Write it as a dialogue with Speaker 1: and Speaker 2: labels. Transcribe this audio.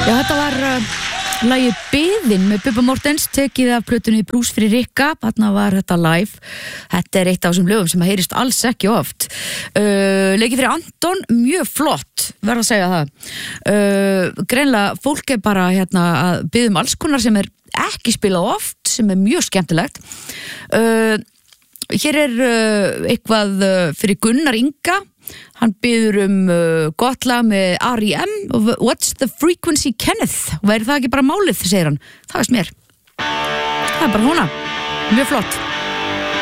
Speaker 1: Já, þetta var lagið Biðin með Bubba Mortens, tekið af plötunni Blues fyrir Rikka. Þarna var þetta live. Þetta er eitt af þessum lögum sem heyrist alls ekki oft. Leikið fyrir Anton, mjög flott, verð að segja það. Greinlega fólk er bara að biðja alls konar sem er ekki spilað oft, sem er mjög skemmtilegt. Hér er eitthvað fyrir Gunnar Inga. Hann biður gott lag með R.E.M. What's the frequency, Kenneth? Væri það ekki bara málið, segir hann. Það veist mér. Það er bara húnna. Mjög flott.